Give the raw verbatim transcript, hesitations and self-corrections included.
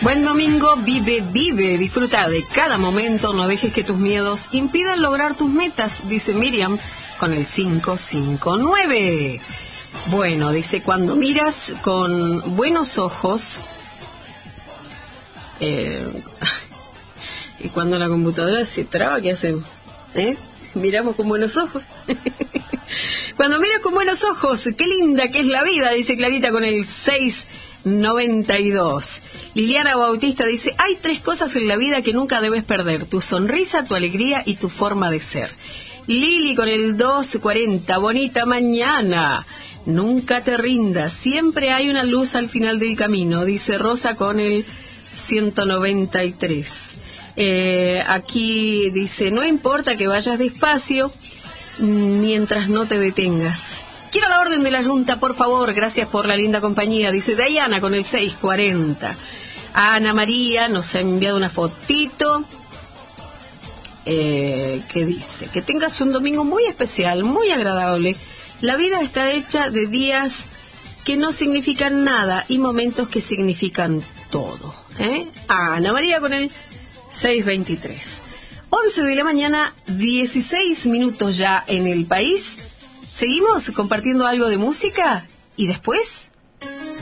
Buen domingo, vive, vive, disfruta de cada momento, no dejes que tus miedos impidan lograr tus metas, dice Miriam con el cinco cinco nueve. Bueno, dice, cuando miras con buenos ojos, eh, y cuando la computadora se traba, ¿qué hacemos? ¿Eh? Miramos con buenos ojos. Cuando miras con buenos ojos, qué linda que es la vida, dice Clarita con el seis noventa y dos. Liliana Bautista dice, hay tres cosas en la vida que nunca debes perder: tu sonrisa, tu alegría y tu forma de ser. Lili con el dos cuarenta, bonita mañana. Nunca te rindas, siempre hay una luz al final del camino, dice Rosa con el ciento noventa y tres. Eh, aquí dice, no importa que vayas despacio mientras no te detengas. Quiero la orden de la Junta, por favor, gracias por la linda compañía, dice Diana con el seis cuarenta. Ana María nos ha enviado una fotito eh, que dice, que tengas un domingo muy especial, muy agradable. La vida está hecha de días que no significan nada y momentos que significan todo. ¿eh? Ana María con el seis veintitrés. once de la mañana, dieciséis minutos ya en el país. ¿Seguimos compartiendo algo de música? ¿Y después?